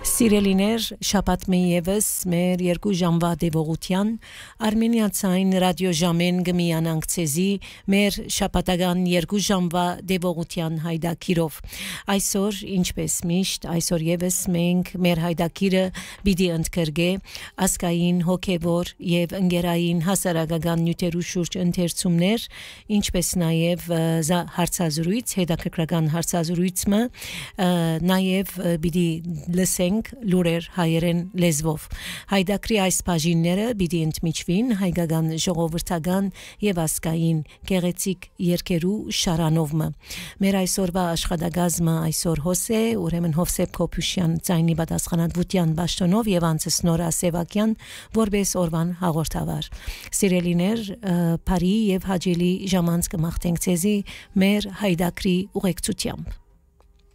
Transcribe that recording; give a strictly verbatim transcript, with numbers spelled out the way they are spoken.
Սիրելիներ, շաբաթ մի ևս մեր երկու ժամվա դեպողության Արմենիացայն ռադիոժամեն գմիանանք ցեզի մեր շաբաթական երկու ժամվա դեպողության հայդակիրով այսօր ինչպես միշտ այսօր ևս մենք մեր հայդակիրը պիտի ընդգրկե ասկային հոգևոր եւ ընկերային հասարակական նյութերու շուրջ ընթերցումներ ինչպես նաեւ հարցազրույց հետաքրքրական հարցազրույցը նաեւ պիտի լսենք լուրեր հայերեն լեզվով հայդակրի այս բաժինները պիտի ընդմիջվին հայկական ժողովրդական եւ ասկային գեղեցիկ երկերու շարանովը մեր այսօրվա աշխատակազմը այսօր հոսե ուրեմն Հովսեփ Քոփյուշյան ցայնի պատասխանատվության պաշտոնով եւ անցս Նորա Սևակյան որպես օրվան հաղորդավար սիրելիներ բարի եւ հաջելի ժամանց կմաղթենք ցեզի մեր հայդակրի ուղեկցությամբ